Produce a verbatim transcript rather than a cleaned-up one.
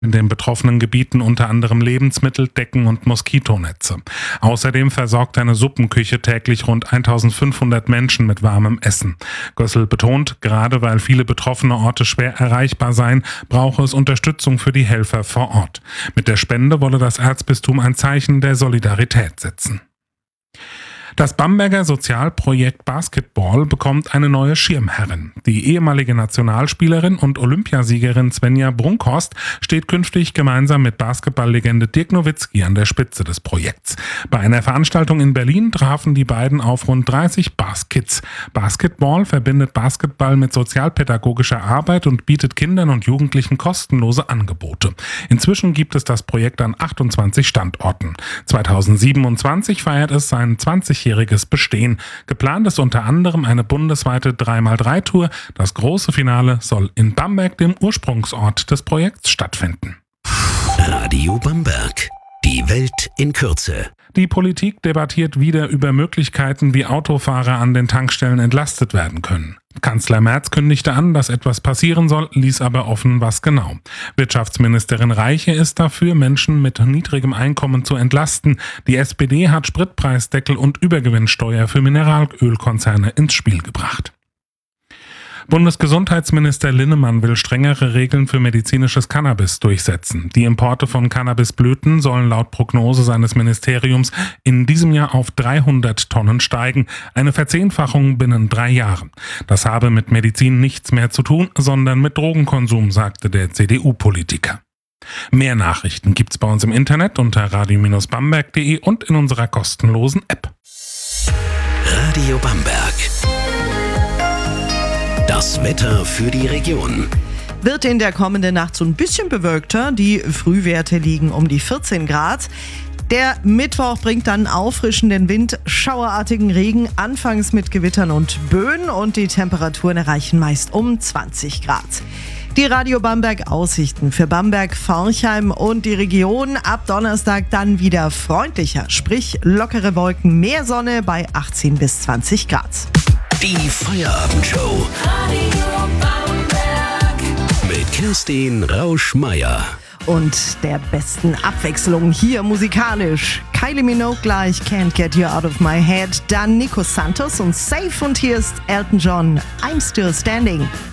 In den betroffenen Gebieten unter anderem Lebensmittel, Decken und Moskitonetze. Außerdem versorgt eine Suppenküche täglich rund eintausendfünfhundert Menschen mit warmem Essen. Gössel betont, gerade weil viele betroffene Orte schwer erreichbar seien, brauche es Unterstützung für die Helfer vor Ort. Mit der Spende wolle das Erzbistum ein Zeichen der Solidarität setzen. Das Bamberger Sozialprojekt Basketball bekommt eine neue Schirmherrin. Die ehemalige Nationalspielerin und Olympiasiegerin Svenja Brunkhorst steht künftig gemeinsam mit Basketballlegende Dirk Nowitzki an der Spitze des Projekts. Bei einer Veranstaltung in Berlin trafen die beiden auf rund dreißig Baskids. Basketball verbindet Basketball mit sozialpädagogischer Arbeit und bietet Kindern und Jugendlichen kostenlose Angebote. Inzwischen gibt es das Projekt an achtundzwanzig Standorten. zweitausendsiebenundzwanzig feiert es sein zwanzigjähriges Bestehen. Geplant ist unter anderem eine bundesweite drei mal drei Tour. Das große Finale soll in Bamberg, dem Ursprungsort des Projekts, stattfinden. Radio Bamberg. Die Welt in Kürze. Die Politik debattiert wieder über Möglichkeiten, wie Autofahrer an den Tankstellen entlastet werden können. Kanzler Merz kündigte an, dass etwas passieren soll, ließ aber offen, was genau. Wirtschaftsministerin Reiche ist dafür, Menschen mit niedrigem Einkommen zu entlasten. Die S P D hat Spritpreisdeckel und Übergewinnsteuer für Mineralölkonzerne ins Spiel gebracht. Bundesgesundheitsminister Linnemann will strengere Regeln für medizinisches Cannabis durchsetzen. Die Importe von Cannabisblüten sollen laut Prognose seines Ministeriums in diesem Jahr auf dreihundert Tonnen steigen, eine Verzehnfachung binnen drei Jahren. Das habe mit Medizin nichts mehr zu tun, sondern mit Drogenkonsum, sagte der C D U-Politiker. Mehr Nachrichten gibt's bei uns im Internet unter radio Bindestrich bamberg punkt de und in unserer kostenlosen App. Radio Bamberg. Das Wetter für die Region. Wird in der kommenden Nacht so ein bisschen bewölkter. Die Frühwerte liegen um die vierzehn Grad. Der Mittwoch bringt dann auffrischenden Wind, schauerartigen Regen, anfangs mit Gewittern und Böen, und die Temperaturen erreichen meist um zwanzig Grad. Die Radio Bamberg Aussichten für Bamberg, Forchheim und die Region. Ab Donnerstag dann wieder freundlicher, sprich lockere Wolken, mehr Sonne bei achtzehn bis zwanzig Grad. Die Feierabendshow. Radio Bamberg. Mit Kerstin Rausch-Meyer. Und der besten Abwechslung hier musikalisch. Kylie Minogue gleich, Can't Get You Out of My Head. Dann Nico Santos und Safe, und hier ist Elton John, I'm Still Standing.